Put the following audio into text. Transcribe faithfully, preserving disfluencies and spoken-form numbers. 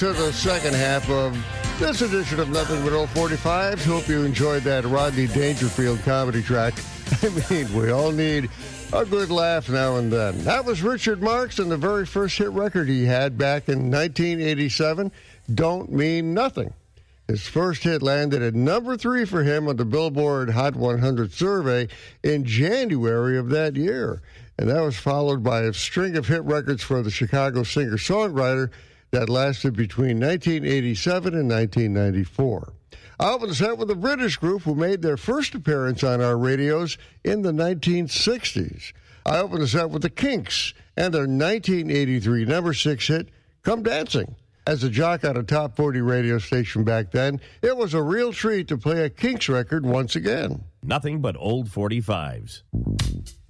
To the second half of this edition of Nothing But Old forty-fives. Hope you enjoyed that Rodney Dangerfield comedy track. I mean, we all need a good laugh now and then. That was Richard Marx and the very first hit record he had back in nineteen eighty-seven, Don't Mean Nothing. His first hit landed at number three for him on the Billboard Hot one hundred survey in January of that year. And that was followed by a string of hit records for the Chicago singer-songwriter that lasted between nineteen eighty-seven and nineteen ninety-four. I opened the set with a British group who made their first appearance on our radios in the nineteen sixties. I opened the set with the Kinks and their nineteen eighty-three number six hit, Come Dancing. As a jock on a top forty radio station back then, it was a real treat to play a Kinks record once again. Nothing but old forty-fives.